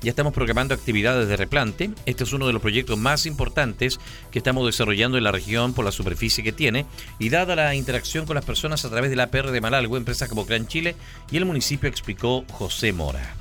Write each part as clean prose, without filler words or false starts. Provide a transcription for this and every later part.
ya estamos programando actividades de replante. Este es uno de los proyectos más importantes que estamos desarrollando en la región por la superficie que tiene y dada la interacción con las personas a través de la APR de Malalgüe, empresas como Gran Chile y el municipio, explicó José Mora.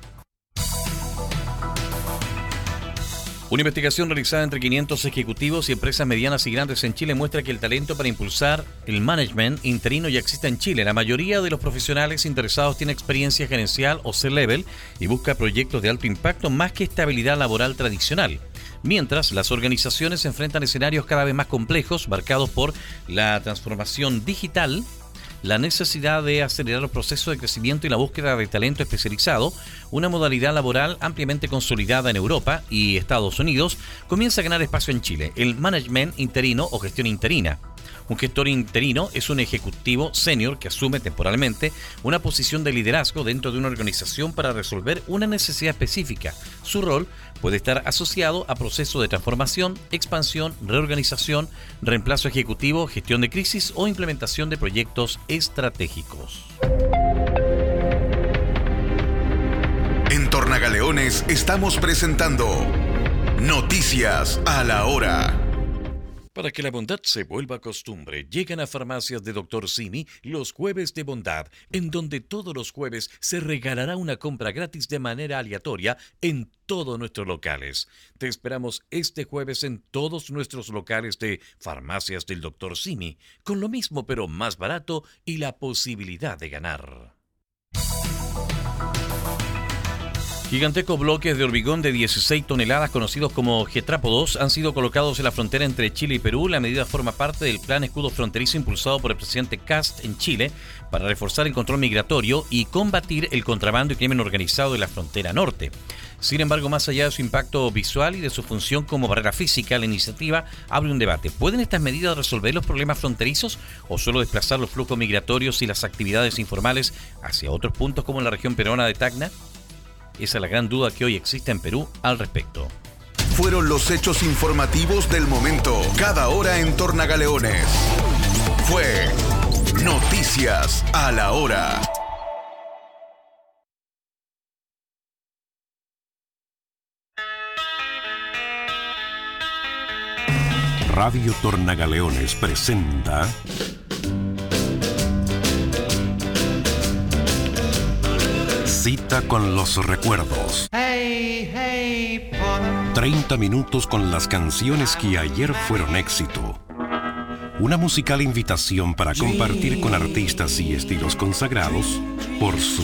Una investigación realizada entre 500 ejecutivos y empresas medianas y grandes en Chile muestra que el talento para impulsar el management interino ya existe en Chile. La mayoría de los profesionales interesados tiene experiencia gerencial o C-level y busca proyectos de alto impacto más que estabilidad laboral tradicional. Mientras, las organizaciones se enfrentan a escenarios cada vez más complejos, marcados por la transformación digital, la necesidad de acelerar los procesos de crecimiento y la búsqueda de talento especializado, una modalidad laboral ampliamente consolidada en Europa y Estados Unidos, comienza a ganar espacio en Chile, el management interino o gestión interina. Un gestor interino es un ejecutivo senior que asume temporalmente una posición de liderazgo dentro de una organización para resolver una necesidad específica. Su rol puede estar asociado a procesos de transformación, expansión, reorganización, reemplazo ejecutivo, gestión de crisis o implementación de proyectos estratégicos. En Tornagaleones estamos presentando Noticias a la Hora. Para que la bondad se vuelva costumbre, llegan a Farmacias de Dr. Simi los jueves de bondad, en donde todos los jueves se regalará una compra gratis de manera aleatoria en todos nuestros locales. Te esperamos este jueves en todos nuestros locales de Farmacias del Dr. Simi, con lo mismo pero más barato y la posibilidad de ganar. Gigantescos bloques de hormigón de 16 toneladas, conocidos como getrápodos, han sido colocados en la frontera entre Chile y Perú. La medida forma parte del plan escudo fronterizo impulsado por el presidente Kast en Chile para reforzar el control migratorio y combatir el contrabando y crimen organizado en la frontera norte. Sin embargo, más allá de su impacto visual y de su función como barrera física, la iniciativa abre un debate. ¿Pueden estas medidas resolver los problemas fronterizos o solo desplazar los flujos migratorios y las actividades informales hacia otros puntos como la región peruana de Tacna? Esa es la gran duda que hoy existe en Perú al respecto. Fueron los hechos informativos del momento, cada hora en Tornagaleones. Fue Noticias a la Hora. Radio Tornagaleones presenta Cita con los recuerdos. 30 minutos con las canciones que ayer fueron éxito. Una musical invitación para compartir con artistas y estilos consagrados por su